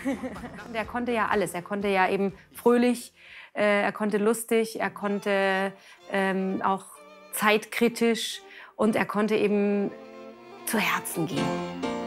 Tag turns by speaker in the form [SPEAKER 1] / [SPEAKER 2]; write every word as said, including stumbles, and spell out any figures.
[SPEAKER 1] Der konnte ja alles. Er konnte ja eben fröhlich, äh, er konnte lustig, er konnte ähm, auch zeitkritisch und er konnte eben zu Herzen gehen.